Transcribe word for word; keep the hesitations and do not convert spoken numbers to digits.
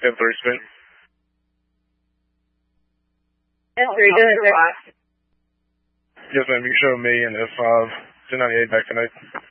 ten three spin. ten three, go ahead, sir. Yes, ma'am. You can show me and F five, ten ninety-eight back tonight.